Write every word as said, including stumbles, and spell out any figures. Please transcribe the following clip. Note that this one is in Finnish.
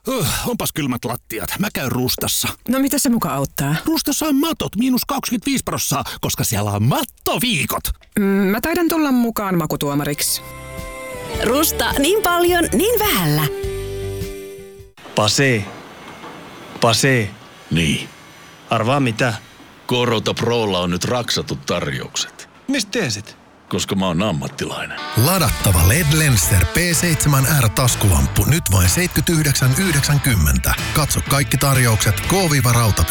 Uh, onpas kylmät lattiat. Mä käyn Rustassa. No mitä se muka auttaa? Rustassa on matot miinus kaksikymmentäviisi prosenttia, koska siellä on mattoviikot. Mm, mä taidan tulla mukaan makutuomariksi. Rusta niin paljon, niin vähällä. Pase. Pase. Niin. Arvaa mitä? Korota Prolla on nyt raksatut tarjoukset. Mistä tiesit? Koska mä oon ammattilainen. Ladattava L E D Lenser P seitsemän R -taskulamppu nyt vain seitsemänkymmentäyhdeksän yhdeksänkymmentä. Katso kaikki tarjoukset k viiva rauta